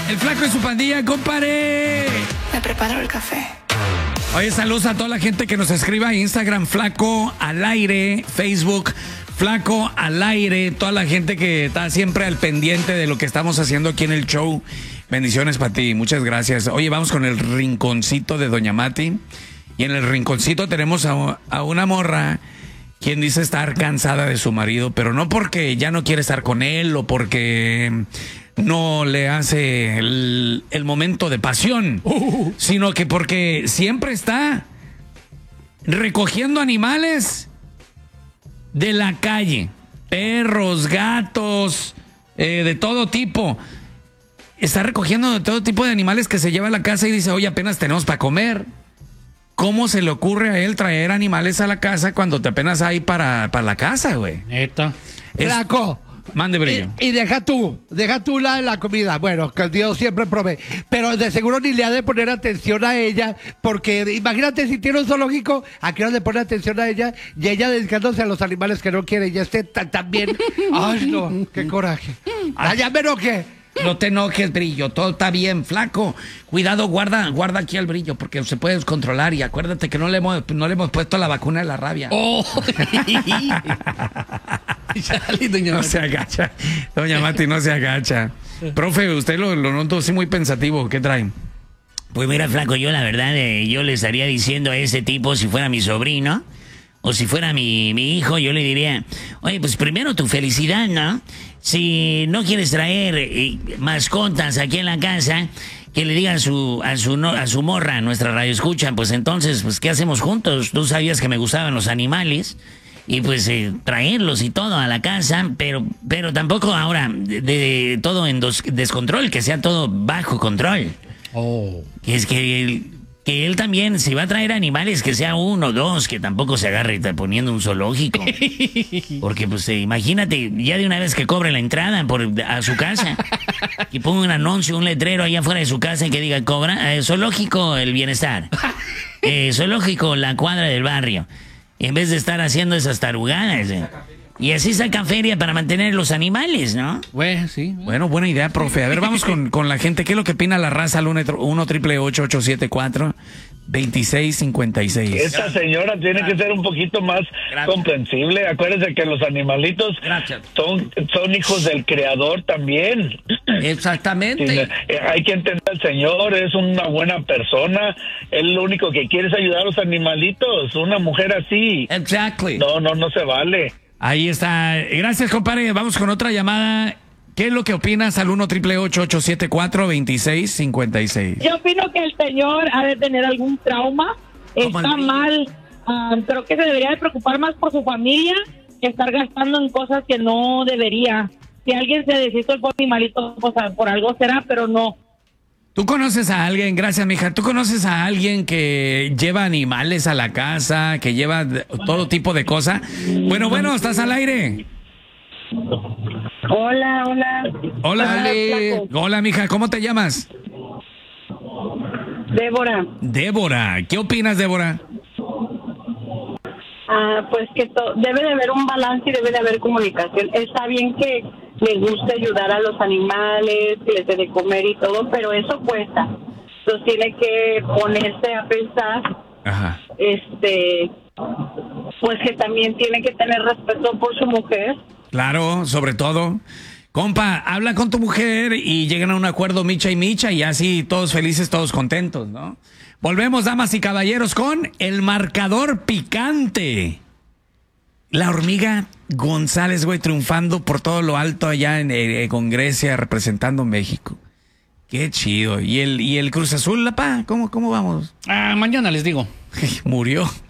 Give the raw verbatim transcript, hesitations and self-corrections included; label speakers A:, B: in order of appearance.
A: El Flaco y su pandilla, compadre.
B: Me preparo el café.
A: Oye, saludos a toda la gente que nos escriba en Instagram, Flaco al aire, Facebook, Flaco al aire, toda la gente que está siempre al pendiente de lo que estamos haciendo aquí en el show. Bendiciones para ti, muchas gracias. Oye, vamos con el rinconcito de Doña Mati. Y en el rinconcito tenemos a, a una morra quien dice estar cansada de su marido, pero no porque ya no quiere estar con él o porque no le hace el, el momento de pasión, uh. sino que porque siempre está recogiendo animales de la calle, perros, gatos, eh, de todo tipo. Está recogiendo de todo tipo de animales que se lleva a la casa y dice, oye, apenas tenemos para comer. ¿Cómo se le ocurre a él traer animales a la casa cuando te apenas hay para, para la casa, güey?
C: Neta.
A: Es...
C: Flaco.
A: Mande, brillo.
C: Y, y deja tú, deja tú la, la comida. Bueno, que Dios siempre provee. Pero de seguro ni le ha de poner atención a ella, porque imagínate si tiene un zoológico, ¿a qué hora le pone atención a ella? Y ella dedicándose a los animales que no quiere. Y este también. Ay, no, qué coraje. Ay, ya me enojé.
A: No te enojes, Brillo, todo está bien, Flaco. Cuidado, guarda, guarda aquí al Brillo, porque se puede descontrolar. Y acuérdate que no le hemos, no le hemos puesto la vacuna de la rabia.
C: Oh.
A: No se agacha. Doña Mati, no se agacha. Profe, usted lo, lo noto así muy pensativo. ¿Qué traen?
D: Pues mira, Flaco, yo la verdad, eh, yo le estaría diciendo a ese tipo, si fuera mi sobrino, o si fuera mi, mi hijo, yo le diría, oye, pues primero tu felicidad, ¿no? Si no quieres traer eh, mascotas aquí en la casa, que le diga a su, a su, no, a su morra, a nuestra radio escucha, pues entonces, pues, ¿qué hacemos juntos? Tú sabías que me gustaban los animales, y pues eh, traerlos y todo a la casa, pero, pero tampoco ahora de, de todo en dos, descontrol, que sea todo bajo control.
C: Oh.
D: Que es que... El, que él también, si va a traer animales, que sea uno o dos, que tampoco se agarre poniendo un zoológico. Porque, pues, eh, imagínate, ya de una vez que cobre la entrada por, a su casa, y ponga un anuncio, un letrero allá afuera de su casa y que diga, cobra, eh, zoológico el bienestar, eh, zoológico la cuadra del barrio, en vez de estar haciendo esas tarugadas, eh. Y así sacan feria para mantener los animales, ¿no?
C: Bueno, sí.
A: Bueno, buena idea, profe. A ver, vamos con, con la gente. ¿Qué es lo que opina la raza al uno triple ocho ocho siete cuatro dos seis cinco seis?
E: Esta señora tiene que ser un poquito más Gracias. comprensible. Acuérdese que los animalitos son, son hijos del creador también.
A: Exactamente.
E: Sí, eh, hay que entender al señor, es una buena persona. Él lo único que quiere es ayudar a los animalitos. Una mujer así.
A: Exactly.
E: No, no, no se vale.
A: Ahí está. Gracias, compadre. Vamos con otra llamada. ¿Qué es lo que opinas al uno triple ocho ocho siete cuatro dos seis cinco seis?
F: Yo opino que el señor ha de tener algún trauma. Está mal. Uh, creo que se debería de preocupar más por su familia que estar gastando en cosas que no debería. Si alguien se deshizo el animalito, pues por algo será, pero no.
A: ¿Tú conoces a alguien, gracias mija, tú conoces a alguien que lleva animales a la casa, que lleva todo tipo de cosas? Bueno, bueno, ¿estás al aire?
F: Hola, hola.
A: Hola, hola, hola mija, ¿cómo te llamas?
F: Débora.
A: Débora, ¿qué opinas, Débora?
F: Ah, pues que to- debe de haber un balance y debe de haber comunicación. Está bien que le guste ayudar a los animales, que les dé de comer y todo, pero eso cuesta. Entonces tiene que ponerse a pensar,
A: Ajá.
F: este, pues que también tiene que tener respeto por su mujer.
A: Claro, sobre todo. Compa, habla con tu mujer y llegan a un acuerdo micha y micha y así todos felices, todos contentos, ¿no? Volvemos, damas y caballeros, con el marcador picante. La hormiga González, güey, triunfando por todo lo alto allá en, eh, con Grecia, representando México. Qué chido. ¿Y el, y el Cruz Azul, la pa? ¿Cómo, cómo vamos?
C: Ah, mañana les digo.
A: Murió.